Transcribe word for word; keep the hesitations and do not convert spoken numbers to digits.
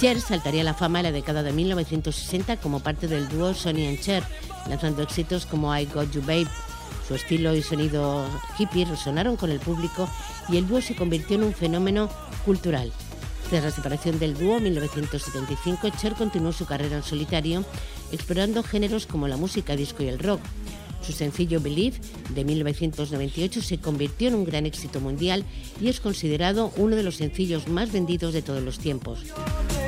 Cher saltaría a la fama en la década de mil novecientos sesenta como parte del dúo Sonny and Cher, lanzando éxitos como I Got You Babe. Su estilo y sonido hippie resonaron con el público y el dúo se convirtió en un fenómeno cultural. Tras la separación del dúo en mil novecientos setenta y cinco, Cher continuó su carrera en solitario, explorando géneros como la música disco y el rock. Su sencillo Believe, de mil novecientos noventa y ocho, se convirtió en un gran éxito mundial y es considerado uno de los sencillos más vendidos de todos los tiempos.